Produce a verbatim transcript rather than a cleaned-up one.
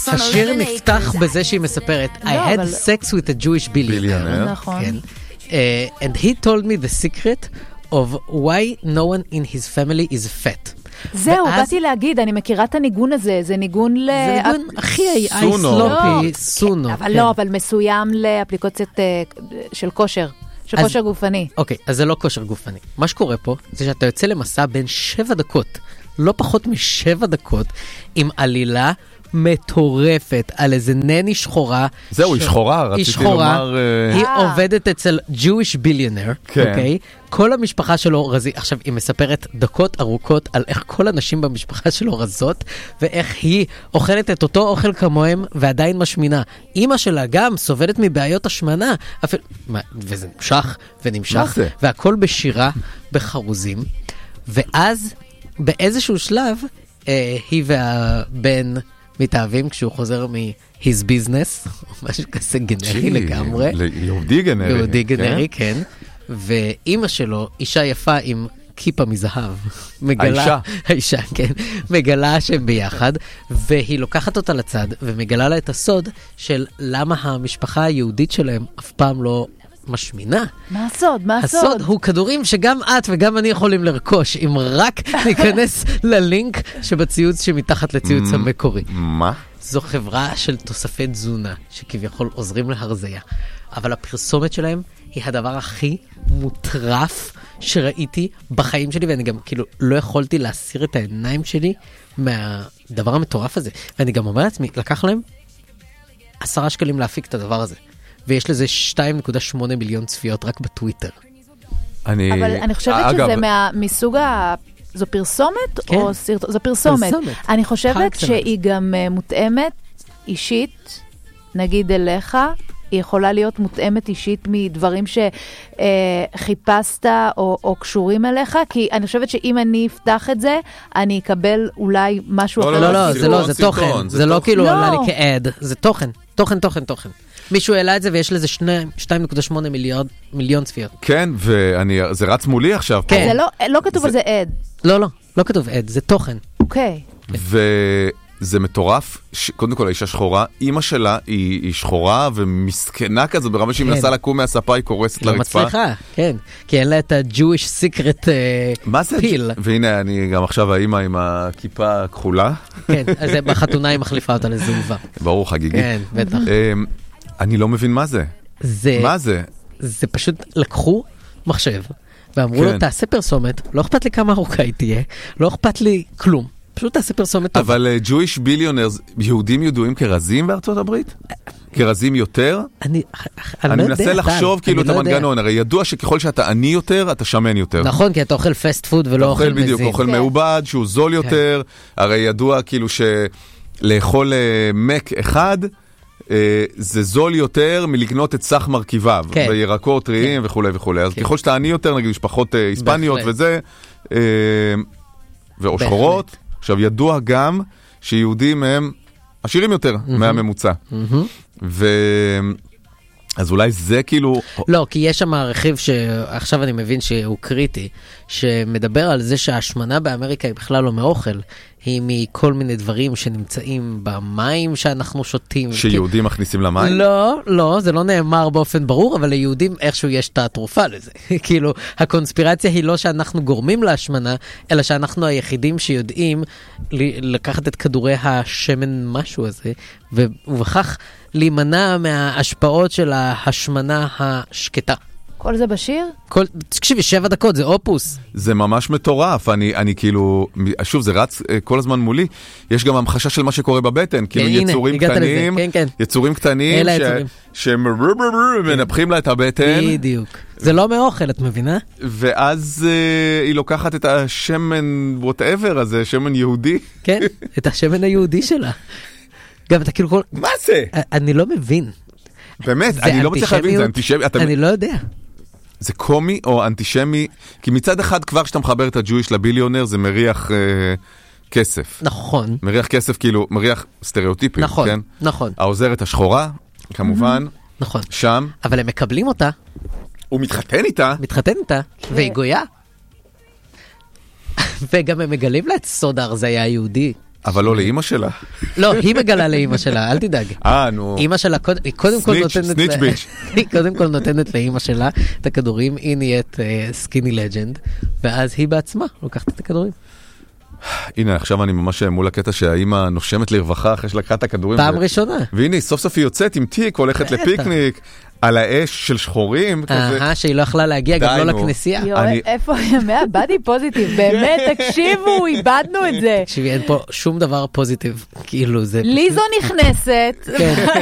השיר נפתח בזה שהיא מספרת, I had sex with a Jewish billionaire. נכון. And he told me the secret of why no one in his family is fat. זהו, באתי להגיד, אני מכירה את הניגון הזה, זה ניגון ל... זה ניגון הכי אייסלופי, סונו. אבל לא, אבל מסוים לאפליקציות של כושר, של כושר גופני. אוקיי, אז זה לא כושר גופני. מה שקורה פה, זה שאתה יוצא למסע בין שבע דקות, לא פחות משבע דקות, עם עלילה מטורפת על איזה נני שחורה. זהו, היא שחורה, רציתי לומר... היא עובדת אצל Jewish billionaire, אוקיי? כל המשפחה שלו רזי, עכשיו היא מספרת דקות ארוכות על איך כל הנשים במשפחה שלו רזות, ואיך היא אוכלת את אותו אוכל כמוהם ועדיין משמינה. אמא שלה גם סובלת מבעיות השמנה, אפילו, וזה נמשך ונמשך, והכל בשירה, בחרוזים, ואז באיזשהו שלב, היא והבן מתאהבים כשהוא חוזר מ-his business, משהו כזה גנרי לגמרי. יהודי גנרי. יהודי גנרי, כן. ואימא שלו, אישה יפה עם כיפה מזהב. האישה. האישה, כן. מגלה שהם ביחד, והיא לוקחת אותה לצד, ומגלה לה את הסוד של למה המשפחה היהודית שלהם אף פעם לא משמינה. מה הסוד? מה הסוד? הסוד הוא כדורים שגם את וגם אני יכולים לרכוש, אם רק ניכנס ללינק שבציוץ שמתחת לציוץ המקורי. מה? זו חברה של תוספי תזונה, שכביכול עוזרים להרזיה. אבל הפרסומת שלהם היא הדבר הכי מוטרף שראיתי בחיים שלי, ואני גם כאילו לא יכולתי להסיר את העיניים שלי מהדבר המטורף הזה. ואני גם אומר לעצמי, לקח להם עשרה שקלים להפיק את הדבר הזה. ויש לזה שתיים נקודה שמונה מיליון צפיות רק בטוויטר. אני... אבל אני חושבת שזה מה... מסוג ה... זו פרסומת? כן. או סרט... זו פרסומת. פרסומת. אני חושבת שהיא גם מותאמת אישית, נגיד אליך, היא יכולה להיות מותאמת אישית מדברים שחיפשת או, או קשורים אליך, כי אני חושבת שאם אני אפתח את זה, אני אקבל אולי משהו אחר. לא, לא, לא, זה לא, זה תוכן. זה לא כאילו עלה לי כעד, זה תוכן. תוכן, תוכן, תוכן. מישהו העלה את זה ויש לזה שתיים נקודה שמונה מיליון צפיות. כן, וזה רץ מולי עכשיו. זה לא כתוב על זה עד. לא, לא, לא כתוב עד, זה תוכן. אוקיי. וזה מטורף, קודם כל האישה שחורה, אמא שלה היא שחורה ומסכנה כזו, ברמה שהיא מנסה לקום מהספה, היא קורסת לרצפה. לא מצליחה, כן, כי אין לה את ה-Jewish secret pill. והנה, אני גם עכשיו האמא עם הכיפה הכחולה. כן, אז בחתונה היא מחליפה אותה לזהובה. ברור, חגיגי. כן, בטח. אני לא מבין מה זה. זה, מה זה? זה פשוט לקחו מחשב, ואמרו לו, תעשה פרסומת, לא אכפת לי כמה ארוכה היא תהיה, לא אכפת לי כלום, פשוט תעשה פרסומת טובה. אבל Jewish billionaires, יהודים ידועים כרזים בארצות הברית? כרזים יותר? אני, אני, אני מנסה לחשוב כאילו את המנגנון, הרי ידוע שככל שאתה עני יותר, אתה שמן יותר. נכון, כי אתה אוכל פסט פוד ולא אוכל מזין. בדיוק, אוכל מעובד, שהוא זול יותר, הרי ידוע כאילו שלאכול מק אחד, זה זול יותר מלקנות את סך מרכיביו, בירקות טריים וכו' וכו'. אז ככל שאתה עני יותר, נגיד משפחות היספניות וזה, ואו שחורות, עכשיו ידוע גם שיהודים הם עשירים יותר מהממוצע. ו... אז אולי זה כאילו... לא, כי יש שם רכיב שעכשיו אני מבין שהוא קריטי, שמדבר על זה שההשמנה באמריקה היא בכלל לא מאוכל, היא מכל מיני דברים שנמצאים במים שאנחנו שותים. שיהודים מכניסים למים? לא, לא, זה לא נאמר באופן ברור, אבל ליהודים איכשהו יש את התרופה לזה. כאילו, הקונספירציה היא לא שאנחנו גורמים להשמנה, אלא שאנחנו היחידים שיודעים לקחת את כדורי השמן משהו הזה, ובכך להימנע מההשפעות של ההשמנה השקטה. כל זה בשיר? כל, תקשיבי, שבע דקות, זה אופוס. זה ממש מטורף, אני, אני כאילו, שוב, זה רץ כל הזמן מולי, יש גם המחשה של מה שקורה בבטן, כאילו הנה, יצורים קטנים, כן, כן. יצורים קטנים, שמנפחים לה את הבטן. בדיוק. זה לא מאוכל, את מבינה? ואז uh, היא לוקחת את השמן, whatever הזה, שמן יהודי. כן, את השמן היהודי שלה. גם אתה כאילו כל... מה זה? אני לא מבין. באמת, אני לא מצליח להבין, זה אנטישמי. אני לא יודע. זה קומי או אנטישמי? כי מצד אחד כבר כשאתה מחבר את הג'ויש לביליונר, זה מריח כסף. נכון. מריח כסף כאילו, מריח סטריאוטיפי. נכון, נכון. העוזרת השחורה, כמובן. נכון. שם. אבל הם מקבלים אותה. הוא מתחתן איתה. מתחתן איתה, והיא גויה. וגם הם מגלים לה את סוד ההרזיה היהודי. אבל לא לאמא שלה. לא, היא מגלה לאמא שלה, אל תדאג. אה, נו. אמא שלה, קודם כל נותנת... סניץ' ביץ'. היא קודם כל נותנת לאמא שלה את הכדורים, היא נהיית סקיני לג'נד, ואז היא בעצמה לוקחת את הכדורים. הנה, עכשיו אני ממש מול הקטע שהאמא נושמת לרווחה אחרי שלקחה את הכדורים. פעם ראשונה. והנה, סוף סוף היא יוצאת עם תיק, הולכת לפיקניק, על האש של שחורים. אה, שהיא לא יכלה להגיע גם לא לכנסייה. יואי, איפה ימי הבאדי פוזיטיב? באמת, תקשיבו, איבדנו את זה. תקשיבי, אין פה שום דבר פוזיטיב. כאילו זה... ליזו נכנסת.